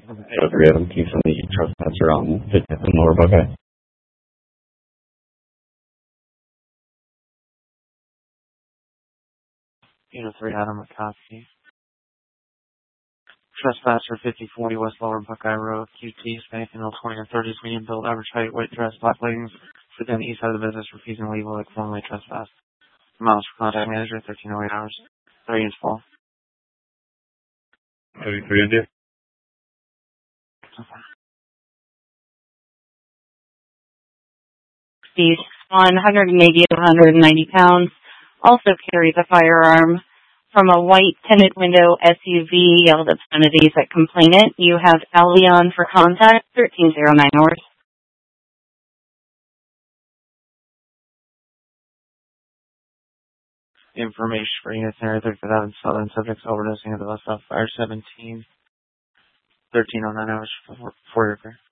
Three of them came from the trespasser on 50th and Lower Buckeye. Unit 3, Adam McCoskey. Trespasser 5040 West Lower Buckeye Road, QT, spanking 20 and 30s, medium build, average height, weight, dress, black leggings, within the east side of the business, refusing to leave like formally trespassed. Miles for contact manager, 1308 hours. 3 units full. 33 India. Speed 180 to 190 pounds. Also carries a firearm. From a white tinted window SUV, yelled obscenities at complainant. You have Albion for contact, 1309 North. Information for units near 35,000 Southern subjects overdosing at the bus stop, fire 17, 1309 hours for your care.